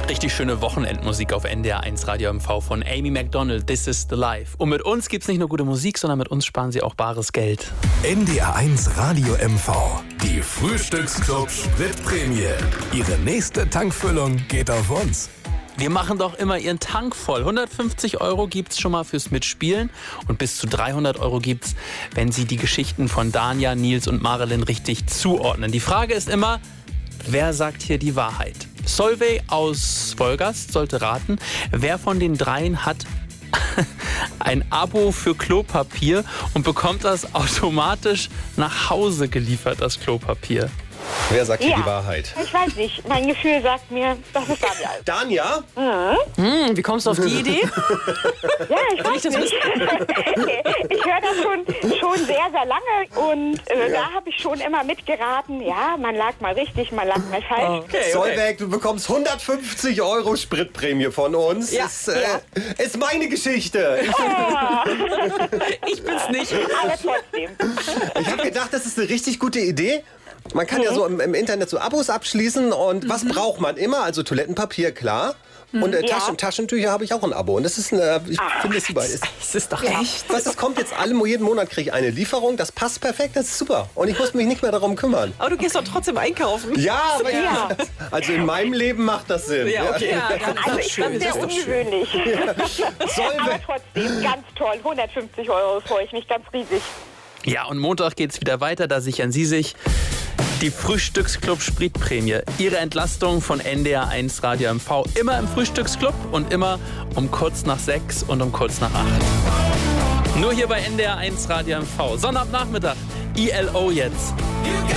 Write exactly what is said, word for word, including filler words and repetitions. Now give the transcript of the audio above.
Richtig schöne Wochenendmusik auf N D R eins Radio M V von Amy Macdonald, This is the Life. Und mit uns gibt's nicht nur gute Musik, sondern mit uns sparen Sie auch bares Geld. N D R eins Radio M V, die Frühstücksclub Spritprämie. Ihre nächste Tankfüllung geht auf uns. Wir machen doch immer Ihren Tank voll. hundertfünfzig Euro gibt's schon mal fürs Mitspielen und bis zu dreihundert Euro gibt's, wenn Sie die Geschichten von Danja, Nils und Marilyn richtig zuordnen. Die Frage ist immer, wer sagt hier die Wahrheit? Solveig aus Wolgast sollte raten, wer von den dreien hat ein Abo für Klopapier und bekommt das automatisch nach Hause geliefert, das Klopapier. Wer sagt Ja. hier die Wahrheit? Ich weiß nicht. Mein Gefühl sagt mir, das ist Danja. Danja? Hm, wie kommst du auf die Idee? Ja, ich weiß nicht. Ich höre das schon, schon sehr, sehr lange und äh, da habe ich schon immer mitgeraten. Ja, man lag mal richtig, man lag mal falsch. Okay, Solveig, du bekommst hundertfünfzig Euro Spritprämie von uns. Ja. Ist, äh, ist meine Geschichte. Ich, Ich bin's nicht. Aber trotzdem. ich habe gedacht, das ist eine richtig gute Idee. Man kann ja so im, im Internet so Abos abschließen und was braucht man immer? Also Toilettenpapier, klar. Und äh, Ja. Taschen, Taschentücher habe ich auch ein Abo. Und das ist, eine, ich finde es super. Ist, Das ist doch echt. was, es kommt jetzt alle, jeden Monat kriege ich eine Lieferung. Das passt perfekt, das ist super. Und ich muss mich nicht mehr darum kümmern. Aber du gehst doch trotzdem einkaufen. Ja, aber Ja. also in meinem Leben macht das Sinn. Ja, okay. Ja, dann ist Also das ich schön. finde es sehr Das ist doch schön. ungewöhnlich. Aber Solveig, trotzdem, ganz toll. hundertfünfzig Euro, freue ich mich ganz riesig. Ja, und Montag geht's wieder weiter, da sichern Sie sich die Frühstücksclub Spritprämie. Ihre Entlastung von N D R eins Radio M V. Immer im Frühstücksclub und immer um kurz nach sechs und um kurz nach acht. Nur hier bei N D R eins Radio M V. Sonnabendnachmittag. I L O jetzt.